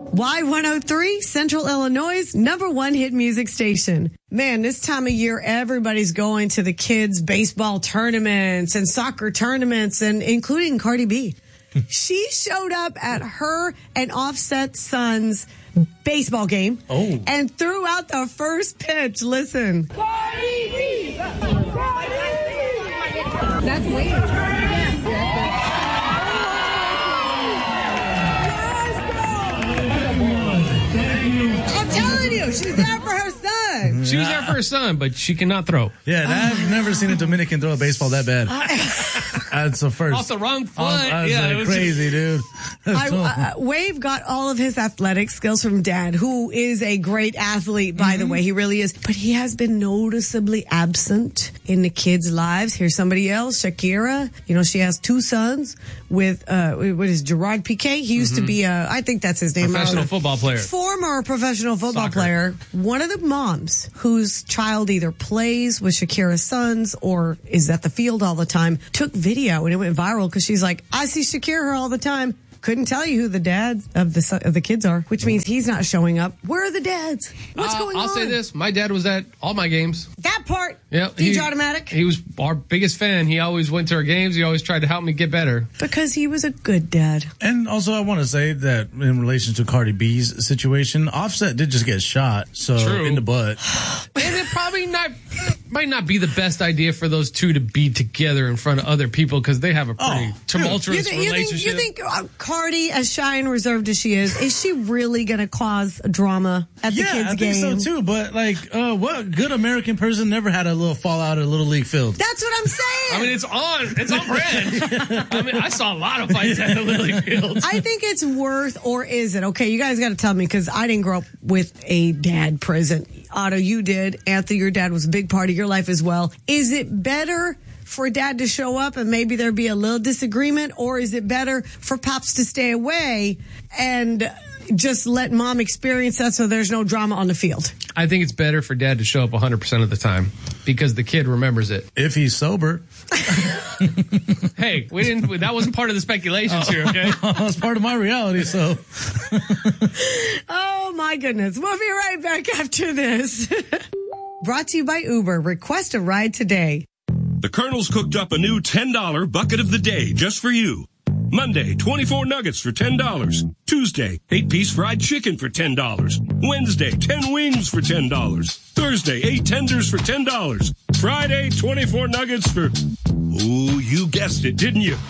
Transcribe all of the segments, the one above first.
Y103, Central Illinois' #1 hit music station. Man, this time of year, everybody's going to the kids' baseball tournaments and soccer tournaments, and including Cardi B. She showed up at her and Offset's son's baseball game and threw out the first pitch. Listen. Cardi B! That's weird. She's there for her son. She was there for her son, but she cannot throw. Yeah, I've never seen a Dominican throw a baseball that bad. That's the first. Off the wrong foot. It was crazy, dude. Wave got all of his athletic skills from Dad, who is a great athlete, by the way. He really is. But he has been noticeably absent in the kids' lives. Here's somebody else, Shakira. You know, she has 2 sons with, what is Gerard Piqué? He used to be I think that's his name. Professional football player. Former professional football player. One of the moms whose child either plays with Shakira's sons or is at the field all the time took video, and it went viral because she's like, I see Shakira all the time. Couldn't tell you who the dads of the kids are, which means he's not showing up. Where are the dads? What's going on? I'll say this. My dad was at all my games. That part? Yeah. DJ Automatic? He was our biggest fan. He always went to our games. He always tried to help me get better. Because he was a good dad. And also, I want to say that in relation to Cardi B's situation, Offset did just get shot, in the butt. And it probably might not be the best idea for those two to be together in front of other people because they have a pretty tumultuous relationship. You think Cardi, as shy and reserved as she is she really going to cause drama at the kids' game? Yeah, I think so too. But what good American person never had a little fallout at a Little League field? That's what I'm saying. I mean, it's on brand. I mean, I saw a lot of fights at the Little League field. I think it's worth, or is it? Okay, you guys got to tell me because I didn't grow up with a dad present. Otto, you did. Anthony, your dad was a big part of your life as well. Is it better for Dad to show up and maybe there be a little disagreement, or is it better for Pops to stay away and just let Mom experience that so there's no drama on the field? I think it's better for Dad to show up 100% of the time because the kid remembers it. If he's sober. Hey, that wasn't part of the speculations here, okay? That's part of my reality, so. Oh, my goodness. We'll be right back after this. Brought to you by Uber. Request a ride today. The Colonel's cooked up a new $10 bucket of the day just for you. Monday, 24 nuggets for $10. Tuesday, 8-piece fried chicken for $10. Wednesday, 10 wings for $10. Thursday, 8 tenders for $10. Friday, 24 nuggets for, you guessed it, didn't you?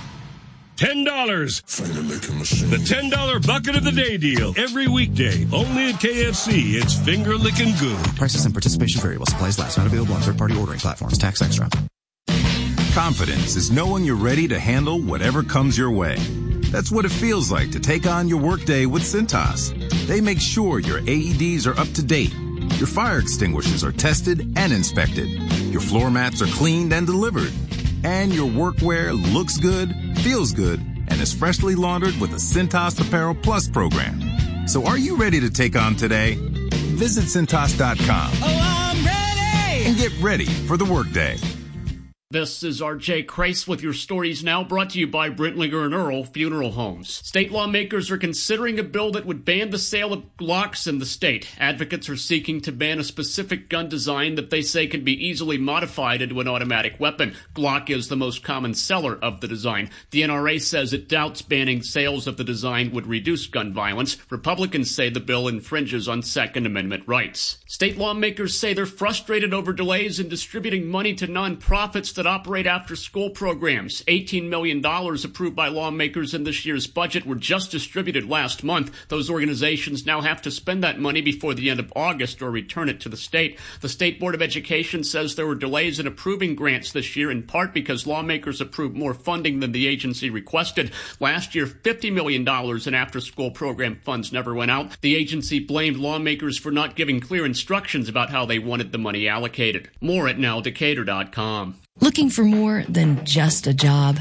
$10. The $10 bucket of the day deal. Every weekday, only at KFC. It's finger licking good. Prices and participation vary while supplies last. Not available on third-party ordering platforms. Tax extra. Confidence is knowing you're ready to handle whatever comes your way. That's what it feels like to take on your workday with Cintas. They make sure your AEDs are up to date, your fire extinguishers are tested and inspected, your floor mats are cleaned and delivered, and your workwear looks good, feels good, and is freshly laundered with the Cintas Apparel Plus program. So are you ready to take on today? Visit Cintas.com. Oh, I'm ready! And get ready for the workday. This is R.J. Kreis with your stories now, brought to you by Brentlinger and Earl Funeral Homes. State lawmakers are considering a bill that would ban the sale of Glocks in the state. Advocates are seeking to ban a specific gun design that they say can be easily modified into an automatic weapon. Glock is the most common seller of the design. The NRA says it doubts banning sales of the design would reduce gun violence. Republicans say the bill infringes on Second Amendment rights. State lawmakers say they're frustrated over delays in distributing money to nonprofits that operate after-school programs. $18 million approved by lawmakers in this year's budget were just distributed last month. Those organizations now have to spend that money before the end of August or return it to the state. The State Board of Education says there were delays in approving grants this year, in part because lawmakers approved more funding than the agency requested. Last year, $50 million in after-school program funds never went out. The agency blamed lawmakers for not giving clear instructions about how they wanted the money allocated. More at nowdecatur.com. Looking for more than just a job?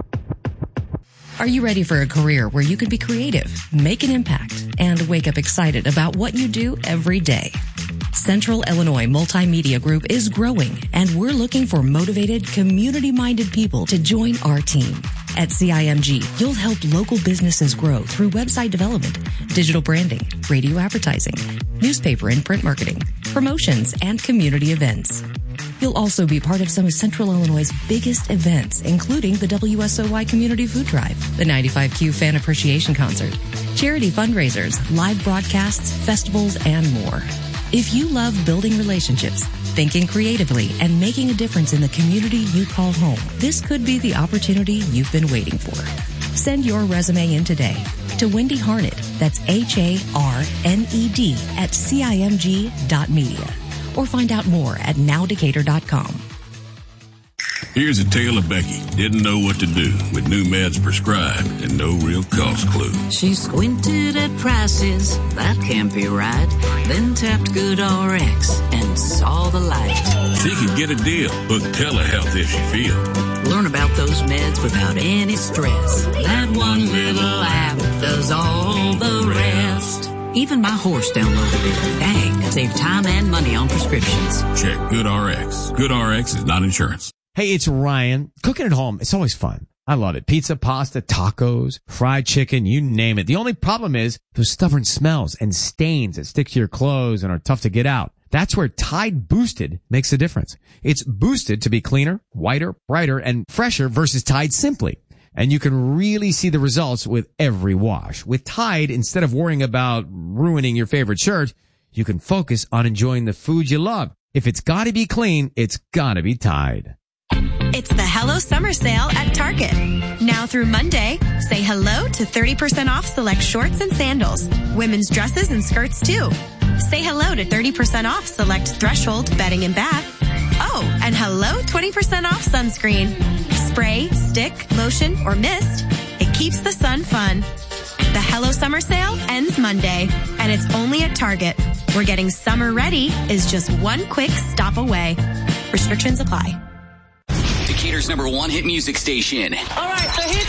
Are you ready for a career where you can be creative, make an impact, and wake up excited about what you do every day? Central Illinois Multimedia Group is growing, and we're looking for motivated, community-minded people to join our team. At CIMG, you'll help local businesses grow through website development, digital branding, radio advertising, newspaper and print marketing, promotions, and community events. You'll also be part of some of Central Illinois' biggest events, including the WSOY Community Food Drive, the 95Q Fan Appreciation Concert, charity fundraisers, live broadcasts, festivals, and more. If you love building relationships, thinking creatively, and making a difference in the community you call home, this could be the opportunity you've been waiting for. Send your resume in today to Wendy Harned, that's HARNED at CIMG.media, or find out more at nowdecatur.com. Here's a tale of Becky. Didn't know what to do with new meds prescribed and no real cost clue. She squinted at prices, that can't be right. Then tapped GoodRx and saw the light. She could get a deal, book telehealth if she feel. Learn about those meds without any stress. That one little app does all the rest. Even my horse downloaded it. Dang, save time and money on prescriptions. Check GoodRx. GoodRx is not insurance. Hey, it's Ryan. Cooking at home, it's always fun. I love it. Pizza, pasta, tacos, fried chicken, you name it. The only problem is those stubborn smells and stains that stick to your clothes and are tough to get out. That's where Tide Boosted makes a difference. It's boosted to be cleaner, whiter, brighter, and fresher versus Tide Simply. And you can really see the results with every wash. With Tide, instead of worrying about ruining your favorite shirt, you can focus on enjoying the food you love. If it's gotta be clean, it's gotta be Tide. It's the Hello Summer Sale at Target. Now through Monday, say hello to 30% off select shorts and sandals, women's dresses and skirts too. Say hello to 30% off select Threshold bedding and bath. Oh, and hello 20% off sunscreen. Spray, stick, lotion, or mist. It keeps the sun fun. The Hello Summer Sale ends Monday, and it's only at Target, where getting summer ready is just one quick stop away. Restrictions apply. Decatur's #1 hit music station. All right, the hits